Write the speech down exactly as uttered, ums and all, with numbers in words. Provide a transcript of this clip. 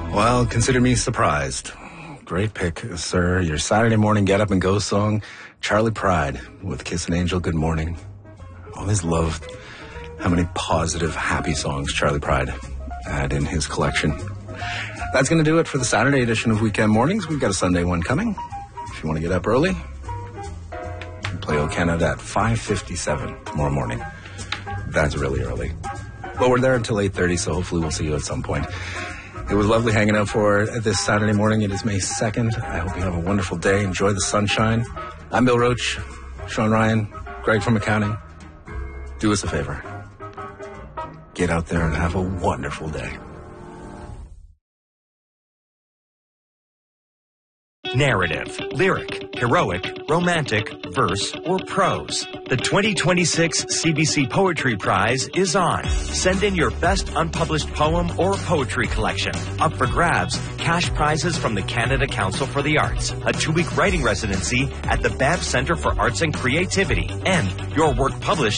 Well, consider me surprised. Great pick, sir. Your Saturday morning get up and go song, Charlie Pride with Kiss an Angel, Good Morning. Always loved how many positive, happy songs Charlie Pride had in his collection. That's going to do it for the Saturday edition of Weekend Mornings. We've got a Sunday one coming. If you want to get up early, play O Canada at five fifty-seven tomorrow morning. That's really early. But we're there until eight thirty, so hopefully we'll see you at some point. It was lovely hanging out for this Saturday morning. It is May second. I hope you have a wonderful day. Enjoy the sunshine. I'm Bill Roach, Sean Ryan, Greg from accounting. Do us a favor. Get out there and have a wonderful day. Narrative, lyric, heroic, romantic, verse, or prose. The twenty twenty-six C B C Poetry Prize is on. Send in your best unpublished poem or poetry collection. Up for grabs, cash prizes from the Canada Council for the Arts, a two-week writing residency at the Banff Centre for Arts and Creativity, and your work published